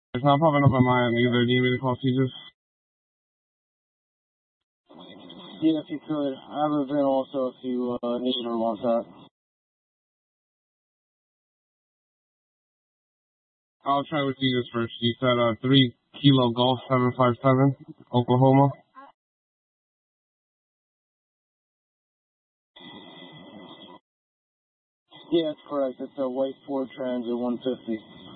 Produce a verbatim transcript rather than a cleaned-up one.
It's not popping up on my end either. Do you need me to call Caesars? Yeah, if you could. I have a V I N also if you uh, need it or want that. I'll try with Caesars first. You said uh, three Kilo Golf seven five seven, Oklahoma. Yeah, that's correct. It's a white Ford Transit one fifty.